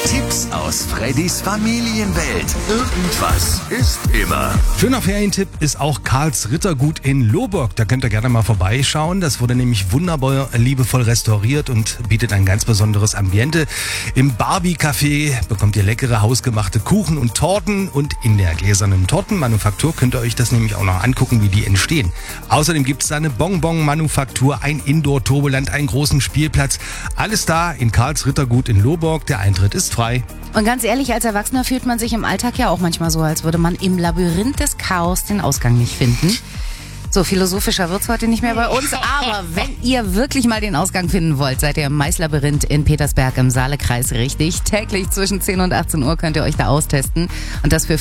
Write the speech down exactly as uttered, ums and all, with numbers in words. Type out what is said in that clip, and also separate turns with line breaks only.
Tipps aus Freddys Familienwelt. Irgendwas ist immer.
Schöner Ferientipp ist auch Karls Rittergut in Lohburg. Da könnt ihr gerne mal vorbeischauen. Das wurde nämlich wunderbar liebevoll restauriert und bietet ein ganz besonderes Ambiente. Im Barbie-Café bekommt ihr leckere hausgemachte Kuchen und Torten und in der gläsernen Tortenmanufaktur könnt ihr euch das nämlich auch noch angucken, wie die entstehen. Außerdem gibt es da eine Bonbon-Manufaktur, ein Indoor-Turboland, einen großen Spielplatz. Alles da in Karls Rittergut in Lohburg. Der Eintritt ist frei.
Und ganz ehrlich, als Erwachsener fühlt man sich im Alltag ja auch manchmal so, als würde man im Labyrinth des Chaos den Ausgang nicht finden. So philosophischer wird's heute nicht mehr bei uns, aber wenn ihr wirklich mal den Ausgang finden wollt, seid ihr im Maislabyrinth in Petersberg im Saalekreis richtig. Täglich zwischen zehn und achtzehn Uhr könnt ihr euch da austesten und das für